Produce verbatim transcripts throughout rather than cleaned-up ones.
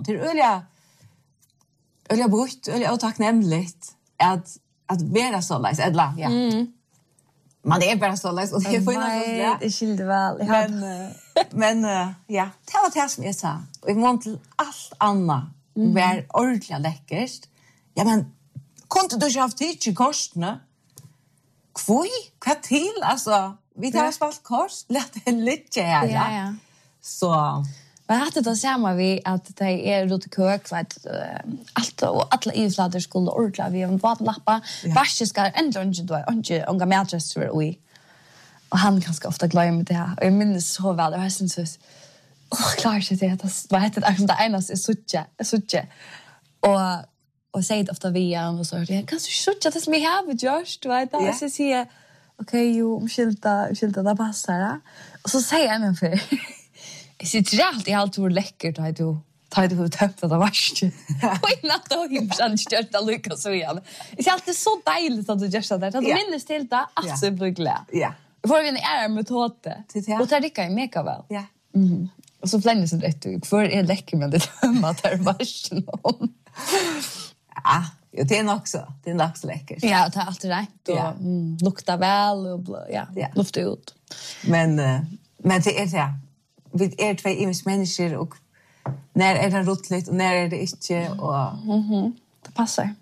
honom. Det är öliga öliga brukt, öliga otacknämligt att att vara så läs eller ja. Mm. Man är bara så läs och det är för Nej, det skilde väl. Men men ja, det var det som jag sa. Och i mån till allt annat mm. var ordentligt läckert. Ja, men kunde du inte ha haft tid till korsene? Kvoi? Vad till? Alltså, vi tar oss fast kors. Lät det lite här, ja. ja. Så... Men hade det samma vi att det är rot kök för att uh, allt och alla isläder skulle ordla vi en vattenlappa. Varsche ska ändå inte då inte unga mattress och vi. Och han ganska ofta glömmer det här. Och jag minns så väl det var sen så åh klart så det att vad heter det det ena är sucha, sucha. Och och säger ofta vi och så det kan så sucha det som vi har just du vet då så säger okej jo om skilta skilta där passar. Och så säger han en för jag sitter alltid allt hur läckert att du tar du ut högt det värst. Och innan då himsan stört att lyckas så igen. Det är alltid så dejligt att du gör det. Att du minns till det att så blir glad. Ja. För vi är med tåte. Och det rycker ju mega väl. Ja. Mhm. Och så flänner så rätt för är läcker men det tömma där värst. Ja, det är nog så. Det är nog så läckert. Ja, det är alltid rätt och ja. mm, luktar väl och ja, ja. lufta ut. Men men det är det. Vi är två ims människor och när är det rottligt och när är det inte och mhm. Det passar.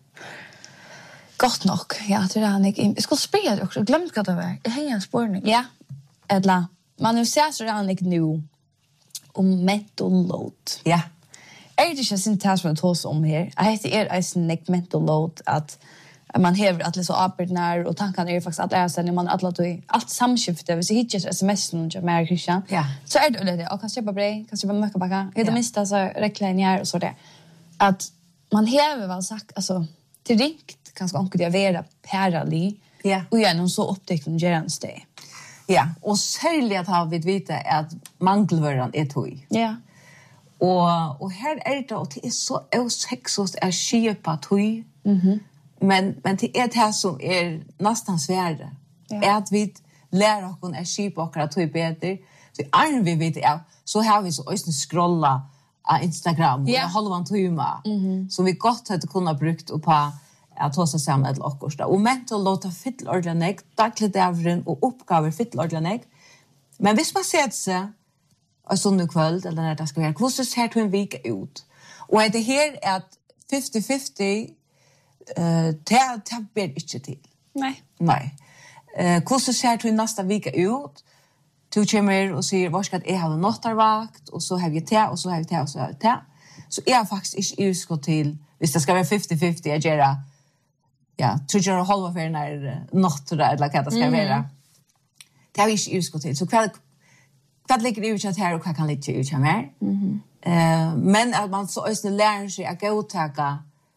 Gott nog. Ja, det är han inte. Jag skulle spela också. Glömt vad det var. Jag hänger en spårning. Ja. Edla. Man nu ser så han inte nu om mental load. Ja. Är det inte sin task med hos om här? Jag heter er är sin mental load att man häver att så apert och tankarna är faktiskt att lära sig när man att låta allt samskifte vi så hittar sms någon jag med Christian. Ja. Så är det det och kan köpa brev, kan köpa mycket backa. Det minsta så reklameringar och så det. Att man häver väl sagt alltså till rikt kanske onkel det vara perali. Ja. Och genom så upptäckt från Gerans det. Ja, och särskilt att ha vi vita att mangelvaran är toj. Ja. Och och här är det och det är så osexost är skipa toj. Mhm. Men men det är det här som är nästan svärre. Ja. Att vi lär oss att skipa och att toj bättre. Så är vi vet ja, så har vi så ösn scrolla på Instagram och halvan timme. Mhm. Så vi gott hade kunnat brukt upp på att ta sig samman till okkursta. Och mental låta fyll ordentlig, daglig dævren og oppgaver fyll ordentlig. Men hvis man ser seg en sånn kvöld, eller når det skal være, hvordan ser du en vik ut? Og er det her at fifty fifty, uh, det, det ber ikke til. Nei. Nei. Uh, hvordan ser du neste vik ut? Du kommer og sier, hva skal jeg ha en nattarvakt, og så har vi det, og så har vi det, og så har vi det. Så er jeg faktisk ikke utskott til, hvis det skal være fifty fifty, jeg gjør det, ja, tror jag halva för när natt eller vad det ska vara. Det har vi inte utskott till. Så kväll kväll ligger det ut att här och kan lite ut här mer. Mhm. Eh men att man så ösn lär sig att gå tillbaka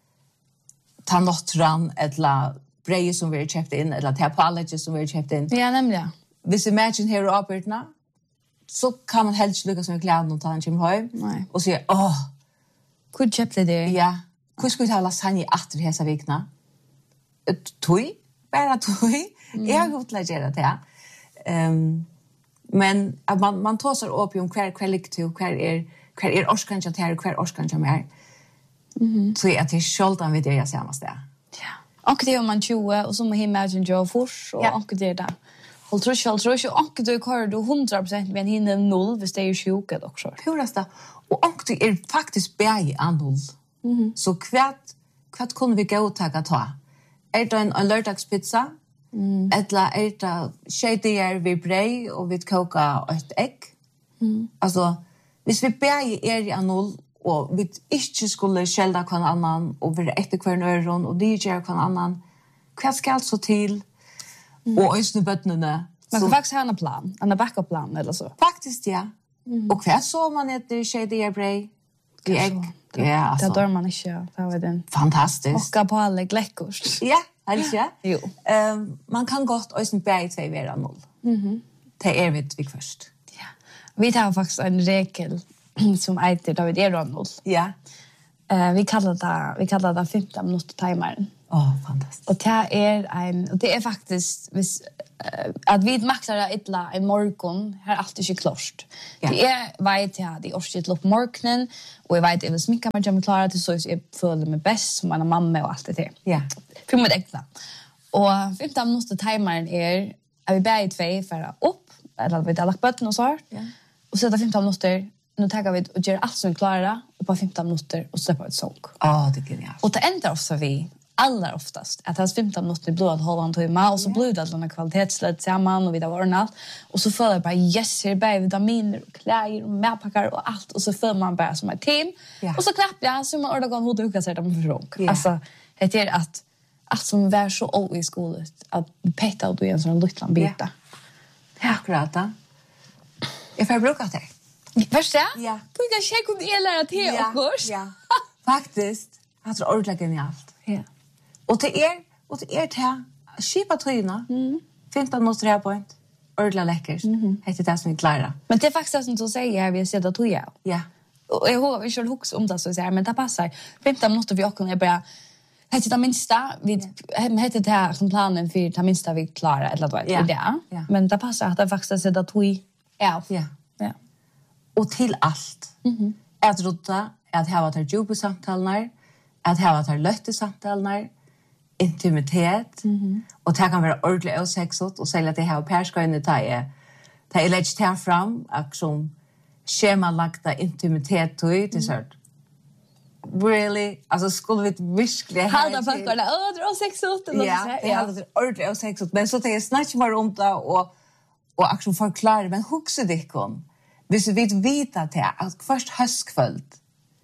ta nattran eller breje som vi köpt in eller ta apology som vi köpt in. Ja, nämligen. Vis imagine here up now. Så kan man helst lyckas med kläder och ta en chim hem. Nej. Och säga, åh, hur köpte det? Ja, hur skulle jag ha lasagne efter hela veckan? Tui, bara tui. Mm. Jag har gjort lägga det. Ehm men att man man tar sig upp om kvar kollektiv, kvar är kvar är orskan att här, kvar orskan att mer. Mhm. Så att det är sköldan vid det jag ser mest där. Ja. Och det är man tjugo och så med imagine Joe Fors och och det där. Håll tror jag tror jag och du kör du hundra procent men hinner noll hvis det är sjuk också. Purasta. Och och det är faktiskt berg anhåll. Mhm. Så kvart kvart kunde vi gå och ta ta. Er det en lördagspizza? Mm. Eller er det tjejdigar vi brei og vi koka ett egg? Mm. Altså, hvis vi begge er i noll og vi ikke skulle skjelda hver annan og være etter hver nøyron og de gjør hver annan, hva skal så til? Mm. Og øsne bøttene. Man kan faktisk ha en plan, en backup-plan eller så. Faktisk, ja. Mm. Og hva så man etter tjejdigar brei? I egg? Ja, alltså. Det dör man inte. Det var den. Fantastiskt. Och på alla gläckors. Ja, alltså. Jo. Ehm man kan gott ösen berg två vara noll. Mhm. Det är vet vi först. Ja. Vi tar faktiskt en regel som heter David är noll. Ja. Eh vi kallar det vi kallar det femton minuter timern. Åh, oh, fantastiskt. Och det är en och det är faktiskt vis uh, att vi maktar det illa en morgon här allt är inte klart. Ja. Det är vet jag det är orskit upp morgonen och jag vet det är sminka man jag klarar det så jag följer mig bäst som en mamma och allt det där. Ja. För mig äkta. Och femton måste timern är att vi bär två för upp eller vi har lagt botten och så. Ja. Och så där femton minuter nu tar vi och gör allt som vi klarar och på femton minuter och släpper ett sång. Ja, oh, det är genialt. Och det ändrar också vi allra oftast att det femton minuter blir att hålla en timme och så blir det den kvalitetslöd samman och vi har ordnat och så följer bara yes här bara vitaminer och kläder och medpackar och allt och så följer man bara som ett team yeah. och så klappar jag så man orkar gå och huka sig dem för råk. Yeah. Alltså det är att allt som var så all i skolan att peta och du en sån liten bita. Ja, akkurat. Jag får bruka det. Förstå? Ja. Du kan checka om det lära till ja. också. Ja. Faktiskt. Jag tror ordentligt genialt. Ja. Och till er, och till er till skipa tryna. Mm. femton minuter här point. Ordentligt läckert. Mm. Det är det som vi klarar. Men det är faktiskt det som du säger här, vi har sett att du är. Ja. Och jag har vi kör hooks om det så säger men det passar. femton minuter vi också när börja heter det minsta vi heter det här som planen för det minsta vi klarar eller vad ja. det är. Ja. Men det passar att det faktiskt är att du är. Ja. Ja. Och till allt. Mhm. Att rota, att ha varit djupa samtal att ha varit lätta samtal intimitet mm-hmm. och det kan vara ordentligt och sexigt och säga att det här persköjande det är det är lätt att fram och som schemalagda intimitet och det är så really alltså skulle vi virkligen halda folk där åh det är sexigt eller ja, så ja det är ordentligt och sexigt men så det är snart bara om det och och också förklara men huxa det kom hvis vi vet att det att först höskfullt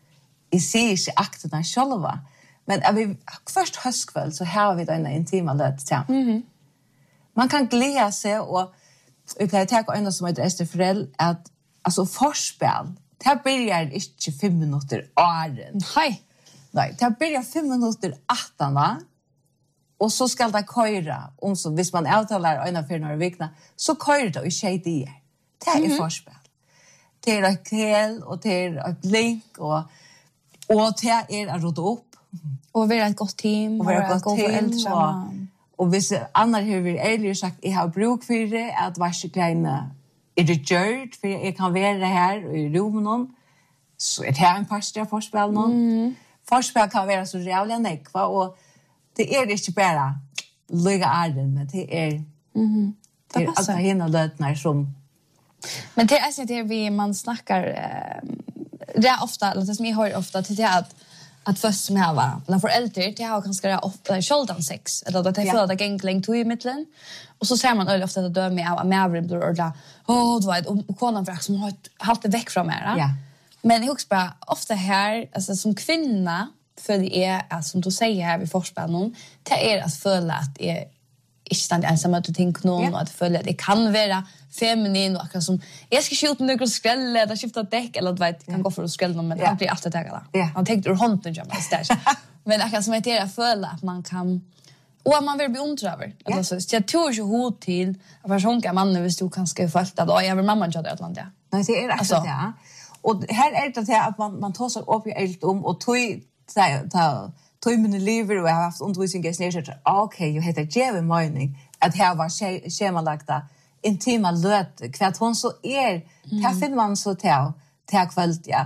i sig inte akterna själva. Men är vi först höskväll så har vi den intima löt till. Mm-hmm. Man kan glädja sig och jag kan ta en som heter Ester Frell att alltså förspel det börjar inte fem minuter åren. Nej. Nej, det börjar fem minuter åttan och så ska det köra om så hvis man avtalar en av för några veckor så kör det i tjej det. Det är mm-hmm. förspel. Det är ett kväll och det är ett link och och det är att rota upp. Och vara ett gott team. Och vara ett gott team. Och, och hvis annar har vi ärligt sagt, jag har bruk för det, att varsekleina är det gjort, för jag kan vara här i rummen. Så är det här en pastor förspel någon. Mm. Förspel kan vara så jävla nekva, och det är inte bara lyga arden, men det är, mm. det är alla hina lötnar som... Men det är så att vi man snackar... Eh, det är ofta, eller det som jag hör ofta till det är att att först som jag var, när föräldrar det har ganska ofta sköldan sex eller att det är för att gäng längt i mitten och så ser man öl ofta att dö med av med blir ordla åh du vet och konan för som har hållit det väck från mig. Ja. Men jag också bara ofta här alltså som kvinna för det är alltså, som du säger här vid förspänningen det är att föla att det är inte stand ensam att tänka någon yeah. och att följa det kan vara feminin och akkurat som jag ska skjuta några skräll eller skifta däck eller du vet kan yeah. gå för att skrälla någon men yeah. han blir alltid tagada. Yeah. Han tänkte ur hånden jag mest men akkurat som att det är att följa att man kan och man vill bli ontröver. Yeah. Alltså så jag tror ju hot till att person kan man hvis du kanske fast att jag vill mamma jag det att landa. Nej det är alltså ja. Och här är det att man man tar sig upp i allt om och tog ta tog mina liv och jag har haft undervisning i snärt. Okej, jag heter Jerry Mining att här var schemalagda intima löt kvart hon så är här finner man så till till kvällt ja.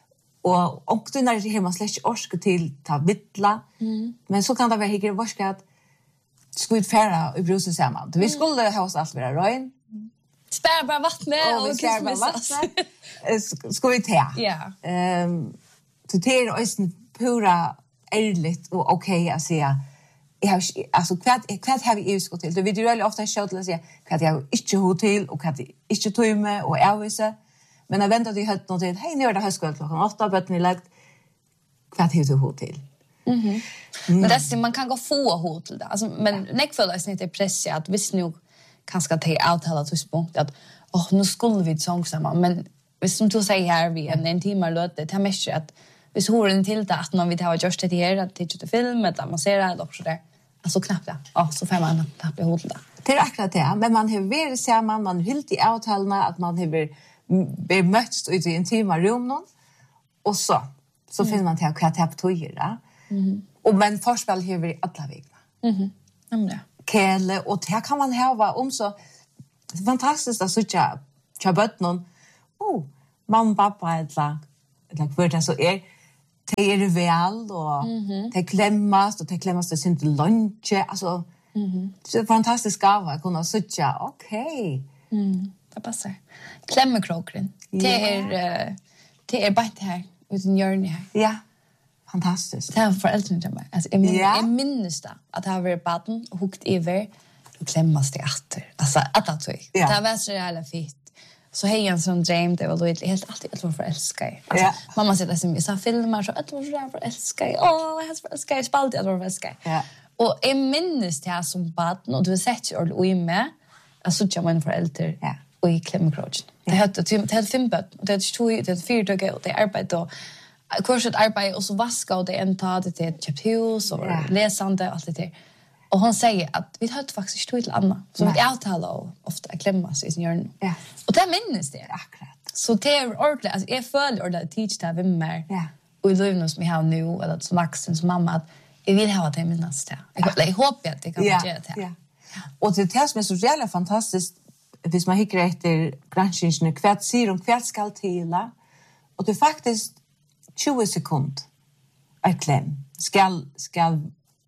Och och då när det hemma slash orska till ta vittla. Mm. Men så kan det vara hyggligt varskat skulle färra i brusen samman. Vi skulle ha oss allt vara röjn. Spär bara vattnet och, och spär bara vattnet. Ska vi ta? Ja. Ehm så det är ju pura ärligt och okej okay att säga jag har alltså kvart kvart har vi utskott till. Det vill ju ofta show till att säga kvart jag inte hot till och kvart inte tog med och ärvisa. Men jag väntar till hött något till. Hej nu är det högskola klockan åtta på ni lagt kvart hur du hot till. Mhm. Mm. Men det är man kan gå få hot till det. Alltså men ja. Näck för det inte press att visst nu kanske ta avtala till punkt att åh nu skulle vi sång samman men visst som du säger här vi en intimare låt det tar mycket att hvis horen till det att man vill ha just det här att titta på film eller man ser det eller så där alltså knappt ja ja så får man tappa hot det det är akkurat det men man har väl ser man man helt i avtalna att man har be mötts i intima rum någon och så så mm. finner man till att kvart på tojer mm. Och men förspel här vi alla vägna. Mhm. Mm, ja. Kele och det kan man ha om så fantastiskt att söka chabot någon. Oh, mamma pappa eller eller för det så är det är väl och det klämmas och det klämmas det inte lunch alltså mhm det är fantastiskt gåva att kunna söka okej. Mm, det passar. Klämmekrokren. Det är det är bara det här utan hjärna här. Ja. Fantastiskt. Det är föräldrarna till mig. Alltså, jag, min, yeah. jag minns det. Att jag har varit baden och hukt över och klämmas till atter. Alltså, att det tog. Yeah. Det var så jävla fint. Så hej en sån dröm, det var då helt alltid att vara förälskad. Alltså, yeah. Mamma säger det som vi sa filmer så att vara så förälskad. Åh, jag är så förälskad. Jag spalade att vara förälskad. Yeah. Och jag minns det här som baden och du har sett ju och i med att sådär mina föräldrar yeah. och i klämmekrochen. Det hade fem böt. Det hade två, det hade fyra dagar och det arbetade och kurset arbete och så vaska och det en tag det ett köpt hus och yeah. läsande och allt det där. Och hon säger att vi har faktiskt två till Anna. Så vi avtalar och ofta klämmas i sin hjärna. Yeah. Och det minns det. Akkurat. Så det är ordentligt. Alltså jag följer ordentligt teach det vem mer. Ja. Och i livet som vi har nu eller som vuxen som mamma att jag vill ha det minnas det. Jag, jag hoppas att det kan yeah. göra det. Ja. Och det är som är så jävla fantastiskt hvis man hickar efter granskningen kvart säger om kvart skall tila. Och det är faktiskt tjugo sekund ett kläm ska ska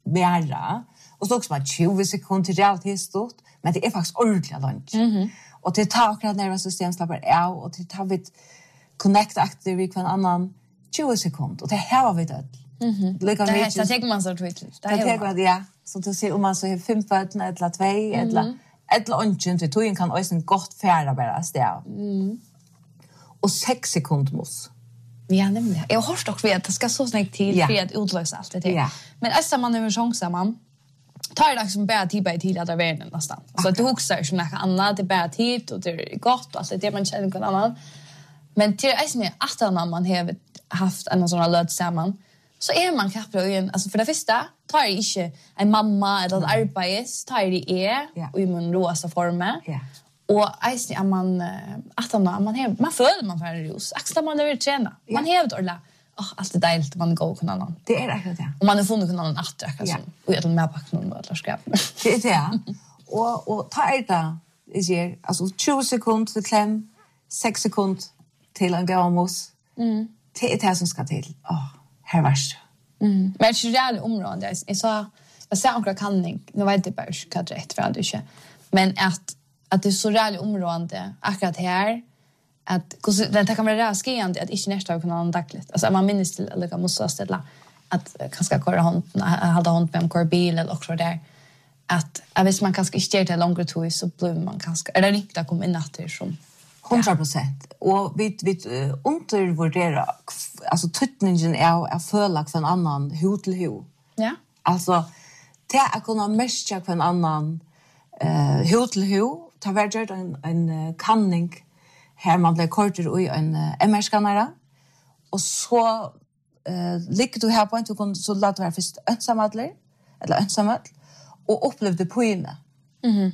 vara och så också man tjugo sekund till realitet stort men det är faktiskt ordentligt långt. Mhm. Och det tar akkurat nervsystemet slapper av och det tar vi connect aktivt med en annan tjugo sekund och det här var vi det. Mhm. Det här tänker man så tydligt. Det tänker man ja så du ser om man så har fem fötter eller två eller eller ungen till tojen kan också en gott färda bara där. Mm. Och sex sekunder måste ja, nämligen. Jag har dock vet att det ska så snägt till yeah. för att utlösa allt det. Yeah. Men alltså man har en chans man tar det liksom bara tid på tid att vara nästan. Så att du huxar som något annat det bara tid och det är gott och allt det man känner någon annan. Men till är snä att när man har haft en sån här löd samman så är man kapabel igen alltså för det första tar det inte en mamma eller ett arbete tar det är yeah. och i mun rosa former. Yeah. Och alltså att man att man man har man följer man för rus. Axlar man över träna. Man hävdar alla. Åh, allt det dejligt man går kunna någon. Det är akkurat det. Och man har funnit någon att dräcka som och jag med pack någon eller skräp. Det är det. Och och ta det är alltså tjugo sekunder till kläm, sex sekunder till en gåmus. Mm. Det är det som ska till. Åh, här vars. Mm. Men det är reellt område. Jag sa jag sa också kanning. Nu vet jag bara vad det är för att du inte. Men att att det är så reellt område akkurat här att det kan vara raskeande att inte nästa kunna någon dagligt. Alltså man minns till eller kan måste ställa att kanske köra hon hade hon med en korbil eller också där att jag vet man kanske inte det längre tid så blir man kanske är det riktigt att komma in efter som hundra procent. Och vi vi uh, undervärderar alltså tutningen är är förlag för en annan hot till hot. Ja. Alltså det är kunna mäska på en annan eh hot till hot. Ta värdet en en kanning här man blir korter i en M R-skannare. Och så eh ligger du här på en så så låt du vara först ensamadler eller ensamad och upplevde på inne. Mhm.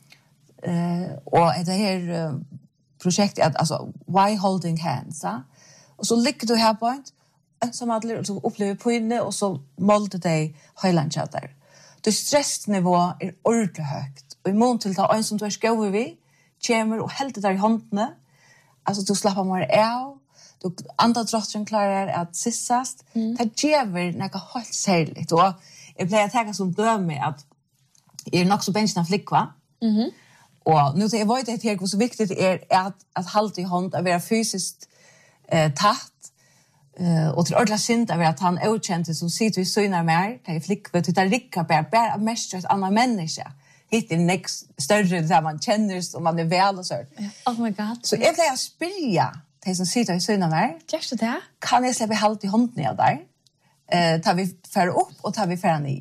Eh och det här uh, projektet alltså why holding hands så och så ligger du här på en ensamadler och så upplever på inne och så målde dig Highland chatter. Det stressnivå är ordentligt högt och i mån till ta en som du är skåver vi kommer och helt där i handen. Alltså du slappar mer av. Du andra drottren klarar att sissast. Mm. Det ger något helt särskilt. Och jag blir att tänka som döme att jag är nog så bänchna flickva. Mhm. Och nu så jag vet att det är så viktigt är att att hålla i hand att vara fysiskt eh tatt. Eh och till ordla synd att vara att han okänt som sitter vi synar mer. Det är flickva till att ricka bara bara mest ett annat människa. Hittar next större där man känner och man är väl och så. Oh my god. Så jag vill spilla det som sitter i synen här. Just det. Kan jag släppa halt i handen ner där? Eh tar vi för upp och tar vi för ner.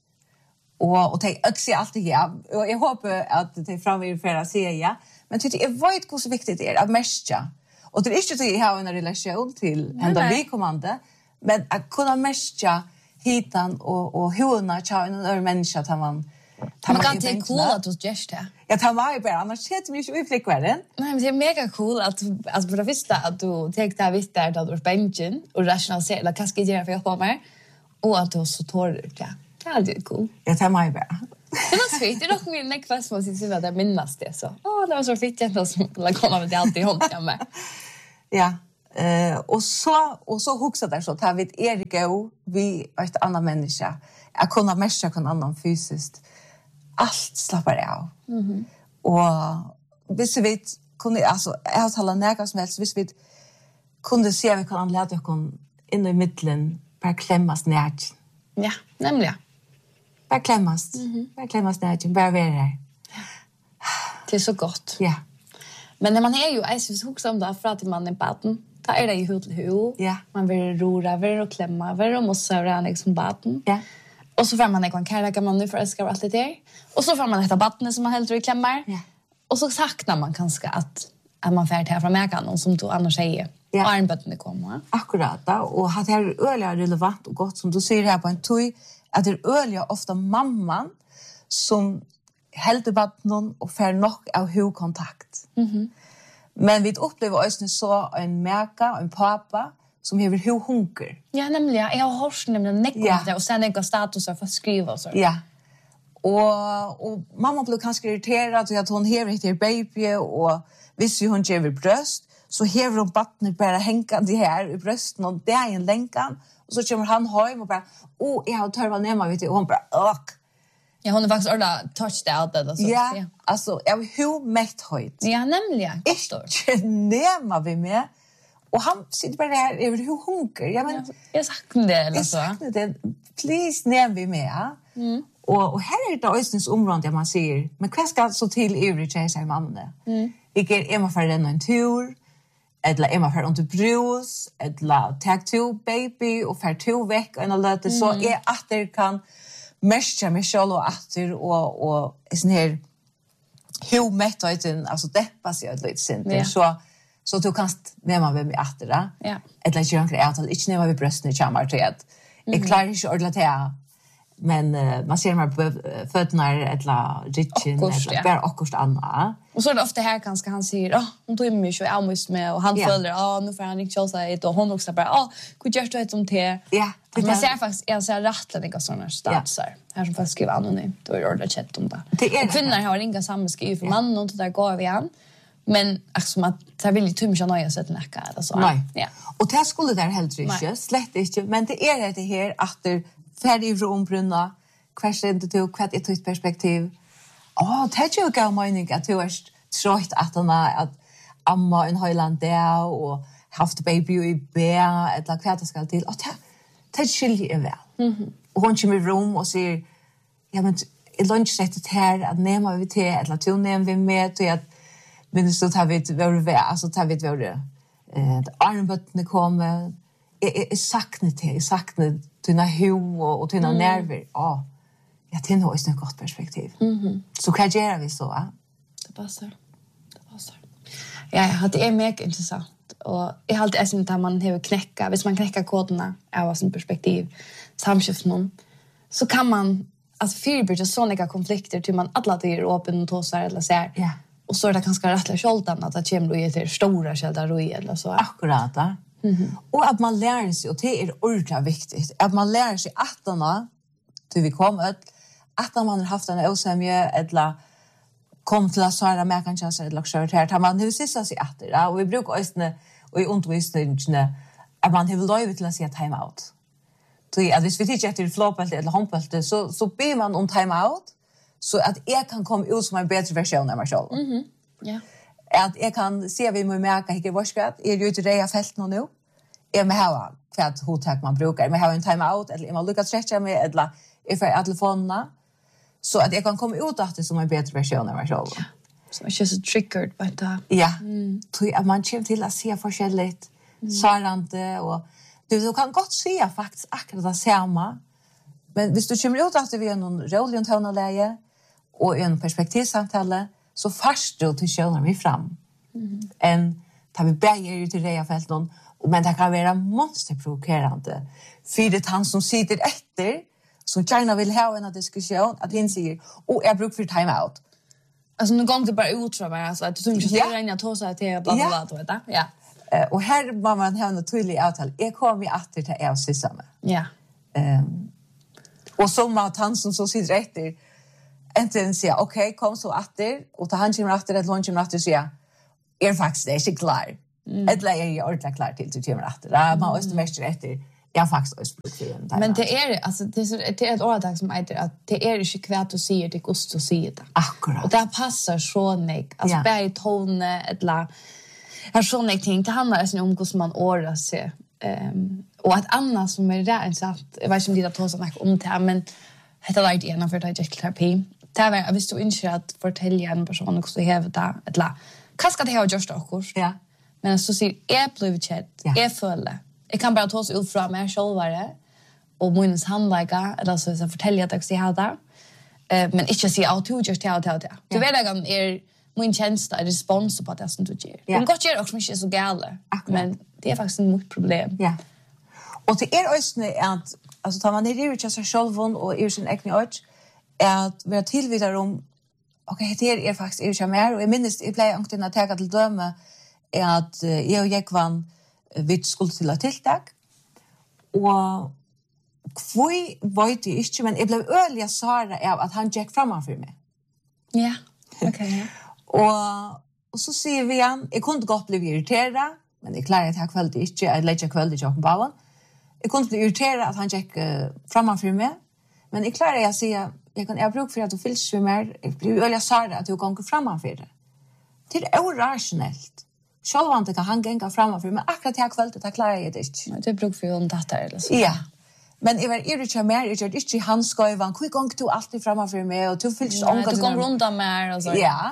Och och ta öxi alltid ja. Och jag hoppas att det framöver för att se ja. Men tycker jag vet hur så viktigt det är att mäska. Och det är inte att jag har en relation till ända vi kommande, men att kunna mäska hitan och och hona cha en annan människa att man man kan ta cool att du just det. Jag tar mig bara annars sätter mig ju i flickvärden. Nej, men det är mega cool att alltså för det visste att du tänkte att visst där att du är bänken och rationalisera eller kanske göra för att hjälpa mig. Och att du så tårligt, ja. Det är det cool. Jag tar mig bara. Det var fint. Det är nog min nekvast som sitter att jag minnas det så. Åh, det var så fint jag som skulle komma med det alltid i hånden med. Ja. Eh och så och så huxa där så tar vi ett ego vi ett annat människa. Jag kunna mästra kan annan fysiskt. Allt slappar av. Mhm. Och visst vi kunde alltså jag har talat näga som helst visst vi kunde se vi kan lära oss in i mitten bara klämmas ner. Ja, nämligen. Bara klämmas. Mm-hmm. Bara klämmas ner, bara vara där. Det är så gott. Ja. Men när man är ju jag syns också om det för att man är baden. Ta är det ju hud till hud. Ja. Man vill rora, vill och klämma, vill och mossa och liksom baden. Ja. Och så får man en kärlek man nu för att ska allt det där. Och så får man ett baden som man helt i klämmar. Ja. Och så saknar man kanske att att man färd här från Mäkan som du annars säger. Ja. Armbötten kommer. Akkurat då och har det här öliga relevant och gott som du säger här på en tog att det är öliga ofta mamman som helt vattnon och får nog av hudkontakt. Mhm. Mm Men vi upplever också så en Mäka och en pappa som har hur hunker. Ja, nämligen. Jag har hört nämligen nekot ja. Det och sen några statuser för att skriva och så. Ja. Och och mamma blev kanske irriterad att hon har ett baby och visst hon ger bröst så hever hon vattnet bara hängande här i brösten och det är en länkan och så kommer han hem och bara åh jag har törvat ner mig vet du och hon bara öck. Ja, hon har faktiskt orda touched out det så. Ja, ja. Alltså jag hur mätt höjt. Ja, nämligen. Inte nämma vi med. Och han sitter bara där över hur hunker. Ja, men ja, jag saknar det eller så. Jag saknar det. Please nämn vi med. Mm. Och och här är det östens område där man ser men vad ska så till övrig tjej säger mamma. Mm. Jag ger Emma för den en tur. Eller Emma för under brus, eller tag to baby och för två veck och en lite så är att det kan mescha med själv och åter och och sån här hur mätt och inte alltså deppa sig lite sent ja. så så du kan nämna vem är åter då. Ja. Eller jag kan inte inte nämna vi brösten i chamar till att jag klarar inte att relatera men uh, man ser mer fötterna eller ritchen eller bara akkurat annat. Och så är det ofta här kanske han säger, "Åh, hon tog mig ju jag måste med" och han yeah. följer, "Ja, nu får han inte köra sig" och hon också bara, "Åh, hur gör du det som te?" Ja. Yeah, man ser faktiskt jag ser rättligt några såna statsar. Yeah. Här som faktiskt skriver anonymt då är det chatt om det. det är och kvinnor har inga samma skriv för yeah. mannen och det där går vi han. Men alltså att det vill ju tumma nöja sig till näka eller så. Nej. Ja. Och det skulle där helt inte, slett inte, men det är det här att det färdig från brunna, kvarsen det tog kvart ett perspektiv. Åh, det är ju gav mening att du är trött att han att amma en Highland där och haft baby i B eller kvart ska till. Och det det skiljer är väl. Mhm. Och hon kommer i rum och säger ja men i lunchsättet här att nämna vi till eller att nämna vi med till att men så tar vi vår alltså tar vi vår eh armbötten kommer är saknet till saknet dina hu och dina mm. nerver. Ja. Jag tänker nog ett gott perspektiv. Mhm. Så kan jag vi så va? Det passar. Det passar. Ja, det är mycket intressant och jag har alltid äsent att man har knäcka, hvis man knäcker koderna av sin perspektiv samskift någon så kan man alltså förebygga såna konflikter till man alla det är öppen och tosar eller så här. Ja. Och så är det ganska rättligt skjoltan att det kommer ju till stora skäldar och eller så. Akkurat. Ja. Mm-hmm. Och att man lär sig, och det är ordentligt viktigt, att man lär sig att man, till vi kommer, att man har haft en osämje, eller kom till att svara med kanske eller kört här, att man nu sista sig att det, och vi brukar också, och i undervisningen, att man har lov till att säga time-out. Så att hvis vi tittar efter flopbälte eller handbälte, så, så ber man om time-out, så att jag kan komma ut som en bättre version av mig själv. Mhm, ja. Att jag kan se vi må märka hur vad ska är ju ute i fält nu. Är med här kvart hotak man brukar. Men har en time out eller man lyckas stretcha med eller if jag telefonerna så att jag kan komma ut att det som en bättre version av mig själv. Ja. Så jag känns triggered by that. Ja. Mm. Så att man kommer till att se forskjelligt mm. sarande och du, du kan gott se faktiskt akkurat det samma. Men hvis du kommer ut att vi är någon rolig tonläge och en perspektivsamtale så fast då till känner vi fram. Mm. En tar vi bäger ut i det fält någon men det kan vara monsterprovocerande. För det han som sitter efter som gärna vill ha en diskussion att han säger och jag brukar för time out. Alltså nu gång det bara ut tror jag alltså att du inte ska ringa till oss att det bla bla bla vet du. Ja. Uh, och här var man ha en tydlig avtal. Jag kommer ju att det är syssla med. Ja. Um, och så med han som så sitter efter enten säga okej okay, kom så åter och ta han kommer åter ett lunch kommer åter säga är faktiskt det är klar. Mm. Eller är jag ordentligt klar till till kommer åter. Där man måste mest efter jag faktiskt östbruksen. Men det är alltså det är så det är ett ordtag som heter att det är inte kvärt att säga det kost att säga det. Akkurat. Och det passar så nek. Alltså ja. Bär tone eller har så nek ting det handlar alltså om hur man ordar sig. Ehm um, och att annars som är där så att jag vet inte om det att ta så mycket om det men heter det igen för att jag terapi. Det är visst du inte att fortälja en person hur du har det eller vad ska det ha just också? Ja. Men så ser jag blev chat. Jag följer. Jag kan bara ta sig ut från mig självare och minns handlägga eller så så fortälja att jag ska ha det. Eh men inte säga att du just har det. Du vet jag är min tjänst är respons på det som du gör. Det går ju också inte så galet. Men det är faktiskt ett problem. Ja. Och det är också att alltså tar man det ju just så själv och är sin egen ord att vara tillvidare om okej det är faktiskt är ju mer och jag minns i play ankten att ta till döme är att jag och jag vann vid skulle till att tilltag och kvoi vet jag inte men jag blev öliga Sara av att han gick framför mig. Ja. Okej. och och så ser vi han jag kunde gott bli irriterad men det klarar jag tack väl det inte jag lägger kväll det jag på bauen. Jag kunde bli irriterad att han gick uh, framför mig men jag klarar jag säga jag kan jag bruk för att du fylls för mer jag blir öliga Sara att du går framför det. Det är orationellt. Självant kan han gänga framför men akkurat jag kväll det klarar jag det inte. Men det bruk för en dator eller så. Ja. Men jag var irriterad mer, jag gör inte han skoivan, hur gång du alltid framför mig och du fylls ånga. Du kom runt om mer och så. Ja.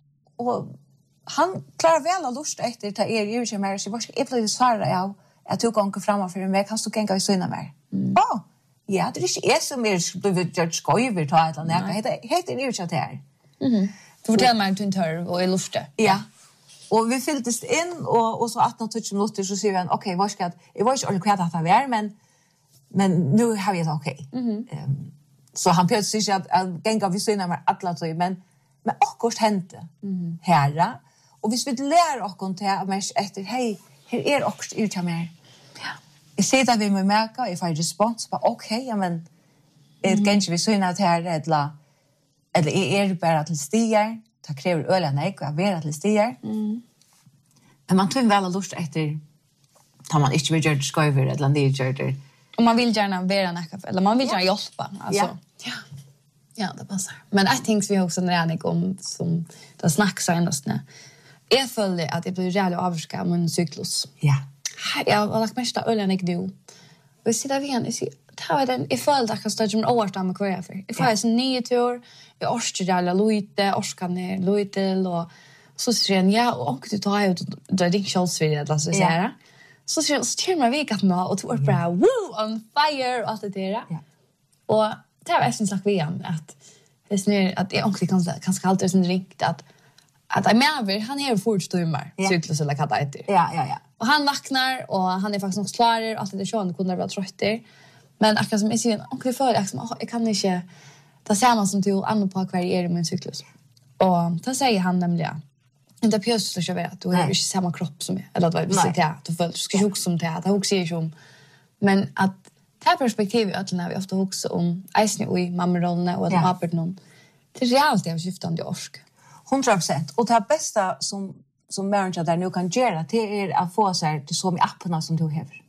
Och han klarar väl att lust efter att er irriterad mer, så jag blev svara ja, att du gång framför mig, kan du gänga i syna mer? Ja. Ja, det är inte jag som är blivit gjort skoiver ta ett eller annat. Det heter irriterad här. Mhm. Du fortäljer mig att du inte hör och är lustig. Ja. Och vi fylldes in och och så arton minuter så ser vi en okej, vad ska jag jag var inte ordentligt kvar att ha var men men nu har vi det okej. Mhm. Um, så han pjöt sig att att gänga vi syna med alla så men men akkurat hände. Mhm. Herra och hvis vi lär oss kon till att efter hej, här är också ut mer. Ja. Jag ser där vi med märka if I respons på okej, ja men det kanske vi syna att här eller eller är det bara till stigar. Det kräver öliga nek och vara till stigar. Mm. Men man tror väl att lust efter tar man inte vill göra skoiver eller det gör det. Och man vill gärna vara nek eller man vill gärna hjälpa. Alltså. Ja. Ja, det passar. Men I think vi också när jag om som det snacks endast när. Jag följer att det blir jävligt avskärm med en cyklus. Ja. Jag har lagt mest öliga nek nu. Och jag sitter igen och säger ta den I följd att jag står som årsdag med kvar för. Jag får en ny tur. Jag orskar jävla lite, orskar ner lite och så säger han ja och du tar ju då är det inte alls för det så säger. Så så kör man vekat nu och du är bara woo on fire och allt det där. Ja. Och det har jag sen sagt igen att det är snär att jag också kan kanske alltid sen ringt att att jag menar han är fortstummar cyklus eller vad det heter. Ja ja ja. Och han vaknar och han är faktiskt nog klar och allt det där så kunde vara trött där. Men akkurat som jag säger, onkel för jag, jag kan inte ta samma som du andra på kvar är i min cyklus. Och då säger han nämligen inte pjösligt så vet du har inte samma kropp som jag. Eller att vi sitter här, du får ska hugga som det här, det hugger ju om. Men att det här perspektivet att när vi ofta hugger om isen och i mammarollen och att papper någon. Det är realt det skiftande orsk. hundra procent. Och det bästa som som människa där nu kan göra det är att få sig till så med apparna som du har.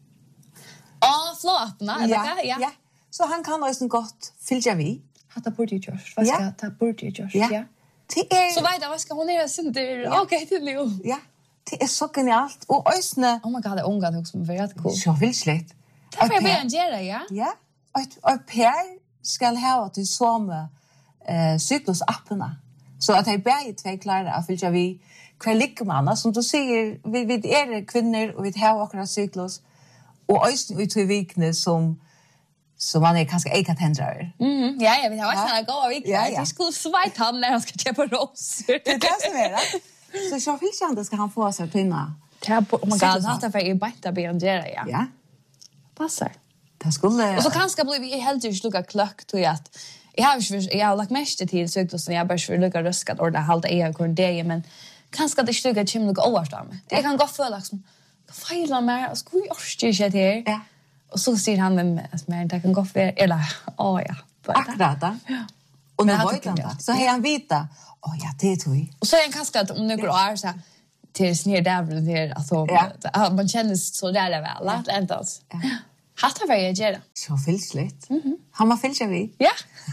Ja, flåpna, eller ja, ja. Ja. Så han kan också gott fylla vi. Hatta bort ju Josh. Vad ska ta bort ju Josh? Ja. Det är så vet jag vad ska hon göra sen det. Okej, till nu. Ja. Det är så genialt och ösne. Oh my god, det är unga också med rätt cool. Så vill slätt. Det får vi göra, ja. Ja. Och och Per ska ha till samma eh cyklusapparna. Så att jag bär två klara att fylla vi kvar likmanna som du säger vi vi är kvinnor och vi har också cyklus. Och östen ut i vikne som som man är kanske eka tändrar. Mhm. Ja, jag vet vad jag går vik. Jag skulle svajt han när han ska köpa ros. Det är det som är det. Så så vill jag inte ska han få sig tunna. Det här oh my god, det har för i bättre beandera, ja. Ja. Passar. Det skulle och så kanske blir vi helt just lukka klökt till att jag har ju jag har lagt mest till så att jag bara för lukka röskat och det halta är kvar det men kanske det stugga chim lukka överstam. Det kan gå för liksom fejla mer och skulle ju orske det här. Ja. Och så säger han med mig att jag kan gå för eller åh ja. Akkurat da. Ja. Och nu var det inte. Så har han vita. Åh ja, det är tog. Och så är en kastat om några år så till snir där det alltså ja. Man känner så där det väl att inte alls. Ja. Hatta var jag gör. Så fylsligt. Mhm. Han var fylsig vi. Ja.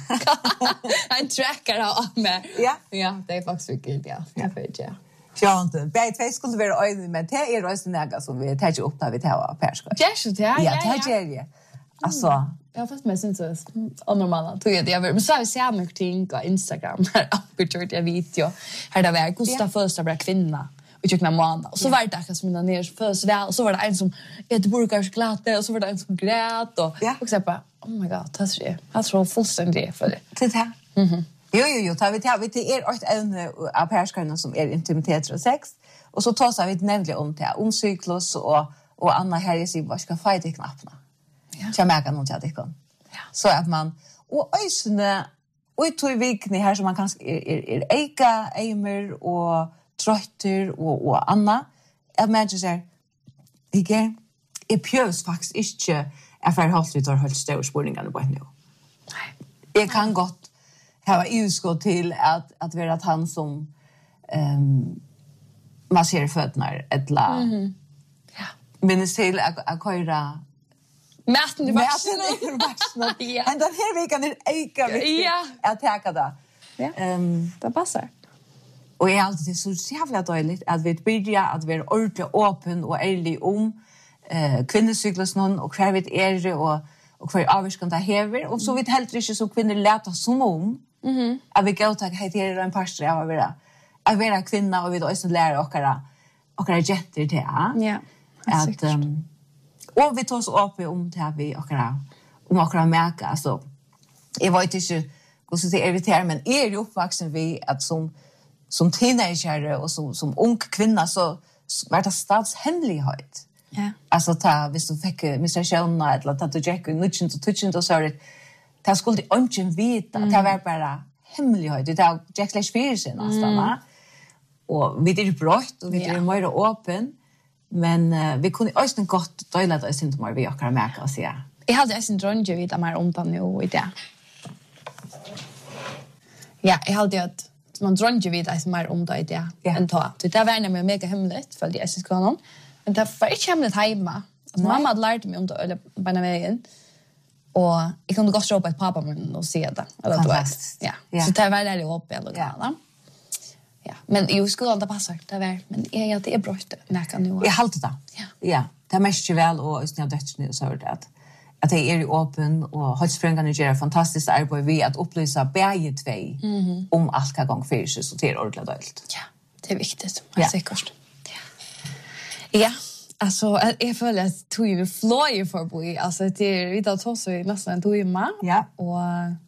Han trackar av med. Ja. Ja, det är faktiskt mycket ja. Jag vet ja. Ja, inte. Bäj två skulle vara öde men det är rösten näga som vi tar upp där vi tar perska. Ja, så det ja. Ja, det är det. Alltså, jag har fast med syns så onormala. Tog jag men så har vi ser mycket ting på Instagram här uppgjort jag video. Här där var Gustav första bra kvinna. Och jag knappt månad. Och så var det akkurat som den ner först väl och så var det en som ett burgarchoklad och så var det en som grät och och så bara oh my god, det är det. Jag tror fullständigt för det. Det här. Mhm. Jo jo jo, tar vi tar vi till er ett ämne av perskarna som är intimitet och sex och så tar vi nämligen om det om cyklus och och Anna här i sig vad ska fighta knapparna. Ja. Jag märker nog att det kan. Ja. Så att man och ösne och i två veckor här som man kanske är är, är eka, eimer och trötter och och Anna. Jag märker så här igen är pjös faktiskt inte är för halt vi tar helt stora spårningar på nu. Nej. Jag kan gott här var utskott till att att vara att han som ehm um, masserar fötterna eller mhm. Ja. Minns till att köra Mäten i vaxen. Mäten i vaxen. Ja. Men den här veckan är eka viktigt ja. att täcka det. Ja, um, det passar. Och jag är alltid så jävla dåligt att vi börjar att vara ordentligt öppen och ärlig om eh, kvinnocyklusen och hur vi är det och, och hur avvarskan det häver. Och så vet helt inte så kvinnor läta som om mm-hmm. att vi går till att det är en pastor av att vara, att vara kvinna och vi då också lära oss och våra jätter till. Ja, att um, och vi tar oss upp om det här vi och om och märka alltså jag vet inte hur så det är irriterar men är ju uppvuxen vi att som som teenager och som som ung kvinna så var det statshemlighet. Ja. Alltså ta visst du fick menstruation eller att du gick och nutchen och touchen och så det det skulle inte veta att det var bara hemlighet det var Jack slash Fierce nästan. Och vi det är brott och vi är mer öppen. Men uh, vi kunde också gott dela det syns mer vi och kan märka och se. Jag hade en drönge vid att mer om den nu i det. Ja, jag hade att man drönge vid att mer om det i det än ta. Så det var nämligen mega hemligt för det är så kanon. Men det var inte hemligt hemma. Mamma hade lärt mig om det eller på den vägen. Och jag kunde gå och på ett pappa men och se det. Eller då ja. ja. Så det var det upp eller ja. Ja, men ju skulle inte passa det var men är att det är brott näka nu. Jag håller det. Ja. Ja, det är mest väl och just när det nu så det att att det är ju öppen och Holtzfrängarna gör fantastiskt arbete vi att upplysa bägge två mm-hmm. om allt kan gång för sig så det är ordentligt dåligt. Ja, det är viktigt. Ja. Säkert. Ja. Ja, alltså jag följer att tog ju fly för boy alltså det är vi tar så i nästan en timme. Ja. Och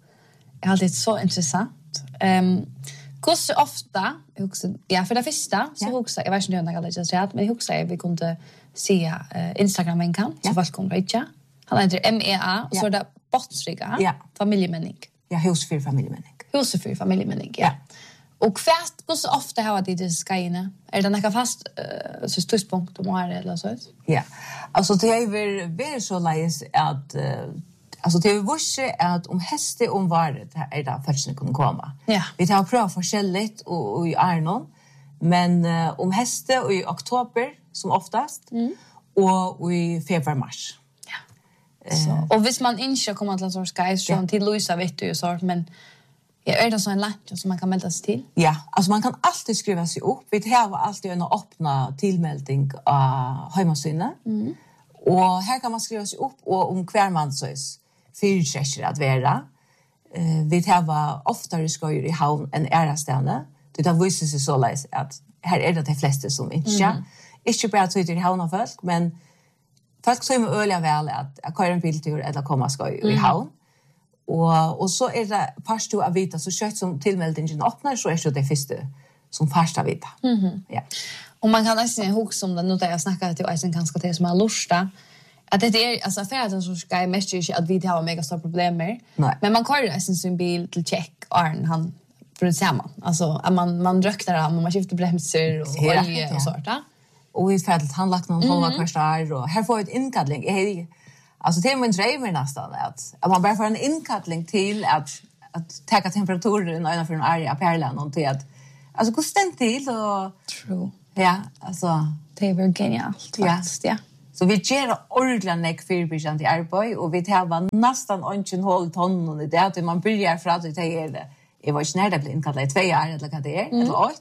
jag hade det så intressant. Ehm um, Hur ofta, också, ja för det första så ja. Också, jag vet inte om jag har lärt men jag också vi kunde se uh, Instagram en kan så folk kunde recha. Han heter M E A och så är det Botsriga ja. Familjemänning. Ja, Husfyr familjemänning. Husfyr familjemänning, ja. ja. Och fast hur ofta har det det skyna? Är det några fast uh, så ståndpunkt om är eller så? Ja. Alltså det är väl väl så läs att uh, alltså det är ju att om häste om varet är det faktiskt kunde komma. Ja. Vi tar pröva forskjelligt och, och i Arnon. Men uh, om häste och i oktober som oftast. Mm. Och i februari mars. Ja. Så uh, och hvis man inte kommer till så ska jag ja. Till Luisa vet du ju så men ja, är det så en lunch som man kan melda sig till? Ja, alltså man kan alltid skriva sig upp. Vi har alltid en öppna tillmelding av hemsidan. Mm. Och här kan man skriva sig upp och om kvar man så är fyrtrekker att vara. Uh, vi har oftare skojer i havn än ärastene. Det har visat sig så läs att här är det de flesta som inte. Mm. Inte bara tyder i havn av folk, men folk som är öliga väl att, att köra en biltur eller komma skoj mm. i havn. Och, och så är det först att vita så kött som tillmeldingen öppnar så är det det första som först att vita. Mm. Ja. Och man kan nästan ihåg som det nu där jag snackade till Eisen kanske till som är lusta. Att det är alltså för att så ska jag mest ju att vi har mega stora problem med. Men man kör ju sin bil till check Arn han för det samma. Alltså att man man röktar av man skiftar bromsar och olja och sånt där. Och vi färdigt handlagt någon halva kvartal och här får ett inkallning. Jag Alltså det är min dröm nästan att, att man bara får en inkoppling till att att ta temperaturen och för en area perlan och till att alltså hur stämt till och True. Ja, alltså det var genialt faktiskt, ja. Så vi gör ordentligt nek fyrbyggjant i arbeid, og vi tar nästan ongen hål tonnen i det, at man börjar fra at det er det. Jeg var ikke nær det ble innkattet i tve år, eller hva det er, eller åt.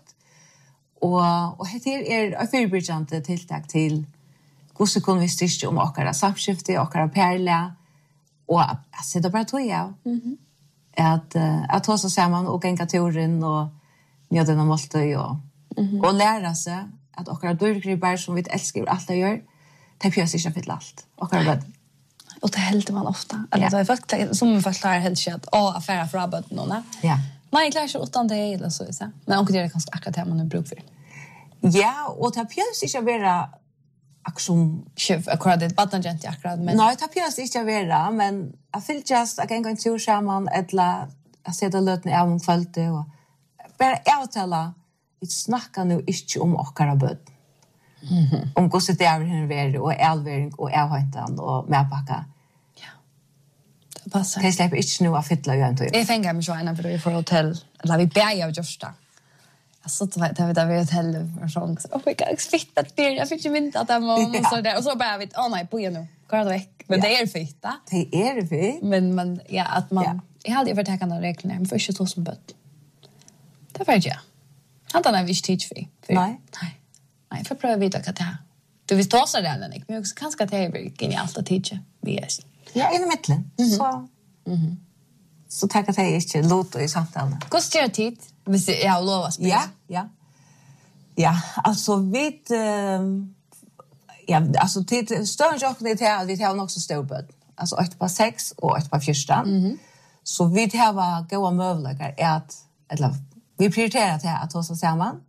Og, og her er et fyrbyggjant tiltak til hvordan kunne vi styrke om åkere samskifte, åkere perle, og jeg sitter bare tog av. Mm-hmm. At, uh, at ta seg sammen og genga turen, og njøde noen måltøy, og, mm-hmm. og lære seg at åkere dørgriper som vi elsker alt det gjør, det pjøs ikke fylle alt. Åkere bød. Och det hällde man ofta. Eller Ja. det är folk som folk klarar helt shit. Åh, affärer för abbat någon. Ja. Nej, jag klarar inte utan det eller så så. Men onkel det är kanske akkurat det man har bruk för. Ja, og det pjøs ikke være aktion. Chef akkurat det baden gent akkurat men Nei, det pjøs ikke være, men jeg fylte just at jeg en tur sammen, eller jeg ser det løtene av om kvelte, og bare avtale, vi snakker nå ikke om åkere bød. Mm-hmm. Om hvordan det er henne være, og elvering, og avhøyten, og medpakka. ja. Det passar. De slipper ikke nå å fylle jo en tur. Jag fänger mig så en för vi får hotell. Eller vi bär av Josta. Jag så det där där vi hotell och så. Oh my god, fitt att det jag fick ju inte att man så där och så bara vi åh nej på nu. Går det veck. Men det är fitt va? Det er det vi. Men man ja att man jag hade ju förtäckt några regler men för inte så som bött. Det var jag. Han då när vi teach vi. Nej. Nej. Nej, för pröva vidare att det. Du visst ta så där men jag kanske att det är genialt att teacha. Vi är. Ja, i midten. Mm-hmm. Så, mm-hmm. så takker jeg ikke lot i samtalen. Hur styr tid? Hvis jeg har lov å spille. Ja, ja. Ja, altså vi... Uh, ja, altså til større jokken er til at vi har nok så stor bød. Altså åtte på seks og åtte på fyrsta. Mm-hmm. Så vi har gode møvleger er at... Eller, vi prioriterer til at oss sammen.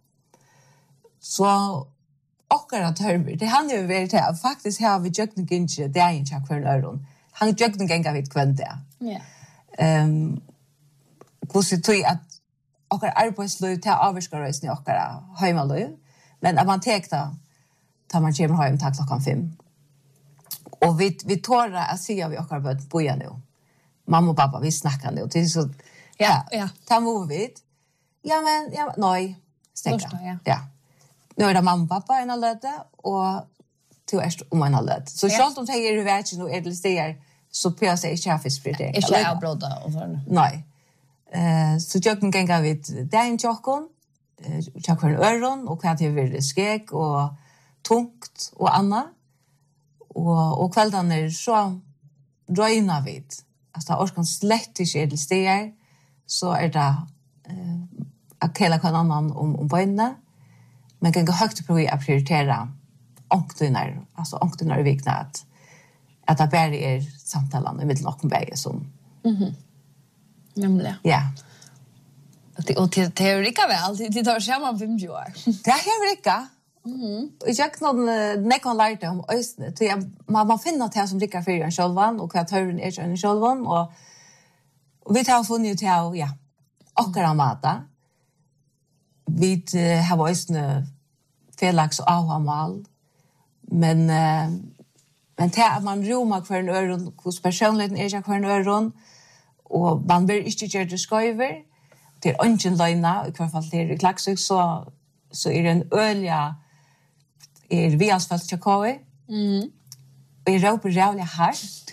Så akkurat tørver. Det handler jo veldig til at faktisk har vi jøkken ikke det er ikke hver øren. Han jøkken gengar vidt kvønn det. Ja. Ehm hvordan tror at okkar arbeidsløy til avvirkskarøysen i okkar heimaløy, men at man tek da, da man kommer hjem til klokken fem. Og vi, vi tårer å si at vi okkar bøtt boja nå. Mamma og pappa, vi snakker nå. Det er så, Ja, ja. Ta må vi. Ja, men, ja, nei, stekka. Norsk, ja. Ja. Nå er det mamma og pappa en av løte, og til erst om en av løte. Så Ja. selv om det er i verden og er til steder, så prøver jeg ikke ha fiskfritering. Ikke avbråda og sånn. Nei. Eh, så tjokken genga vi dagen tjokken, eh, tjokken øren, og hva til vi skek og tungt og anna. Og, og kvelden er så røyna vi. Altså, orkan slett ikke er til steder, så er det eh, at kjela hva annan om, om bøynene, men genga høyt på å prioritere ångtunar, altså ångtunar i vikna at at det bare er samtalen i middelen åkken begge som... Mhm. Nämligen. Ja. Och det och det det rika väl, det tar samman fem år. Det er rikka. Mhm. Og jeg har noen nekon lærte om østene, til jeg, man, man finner det som rikka fyrir en sjølvan, og hva tørren er en sjølvan, og, og vi tar funnet til å, ja, okkara mata. Vi uh, har østene felags og avhamal, men... Uh, Men det at man romar hver en øron, hos personligheten er ikke hver en øron, og man blir ikke gjøre det skøyver, det er ønsken løgna, i hvert fall det er i Klaksvik, så, så er det en ølja, er vi altså falt til K V, mm. og jeg råper rævlig hardt.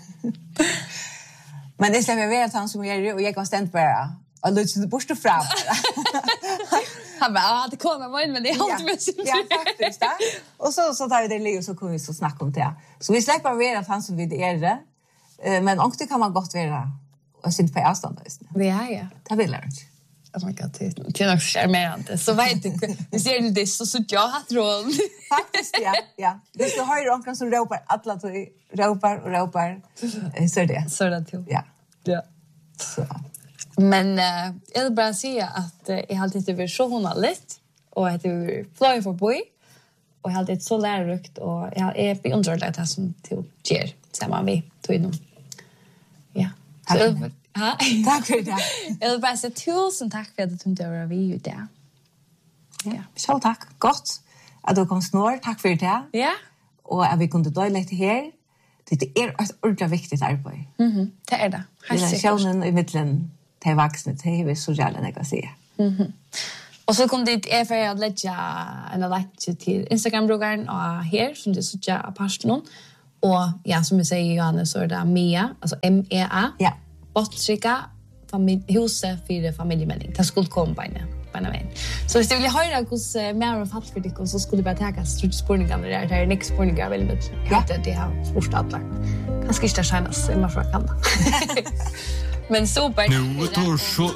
Men det slipper jeg være han som gjør det, og jeg kan stendt bare, og løt til det borste fra. Han bara, ah, det kommer man in men det är allt med sig. Ja, faktiskt. Ja. Och så så tar vi det liv och så kommer vi så snacka om det. Så vi släpper vara att han som vi det är det. Men också kan man gott vara och sitta på avstånd just nu. Ja, ja. Det vill jag inte. Oh my god, det är nog charmerande. Så vet du, vi ser det så så jag har tron. Faktiskt, ja. Ja. Det så har ju någon som ropar alla till ropar och ropar. Så är det. Så är det till. Ja. Ja. Så. Men uh, jag vill bara säga att uh, jag har alltid varit så journalist och att jag har flöjt för boy och jag har alltid så lärorikt och jag är beundrad att det som till ger samman vi tog inom. Ja. Tack Så, för det. Ha? Tack för det. Jag vill bara säga tusen tack för att du tog över vi ut där. Ja. Så tack. Gott att du kom snår. Tack för det. Ja. Och att vi kunde dela lite här. Det är ett ordentligt viktigt arbete. Mhm. Det är det. Relationen i mitten till vuxna, det är så jävla jag kan säga. Mhm. Och så kom det är för att lägga en länk till Instagram-brukaren och här som det så jag pastor någon. Och ja, som jag säger Johannes så är det Mea, alltså M E A. Ja. Botrika familj huset för familjemening. Det skulle komma på en på en väg. Så hvis du vill höra hos mer och fatt för dig så skulle det bara ta struts spårningar där det är next spårningar väl med. Ja, det det har sport alla. Kanske inte kännas i man kan. Men super. Nu tar så